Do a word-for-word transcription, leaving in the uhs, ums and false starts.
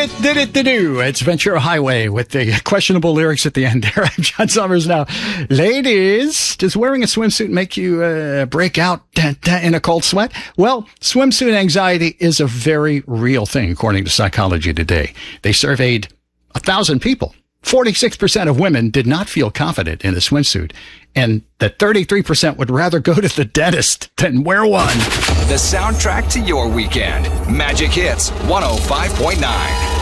it, did it, to do. It's Ventura Highway with the questionable lyrics at the end there. I'm John Summers now. Ladies, does wearing a swimsuit make you uh, break out da, da, in a cold sweat? Well, swimsuit anxiety is a very real thing, according to Psychology Today. They surveyed a thousand people. forty-six percent of women did not feel confident in a swimsuit, and that thirty-three percent would rather go to the dentist than wear one. The soundtrack to your weekend. Magic Hits one oh five point nine.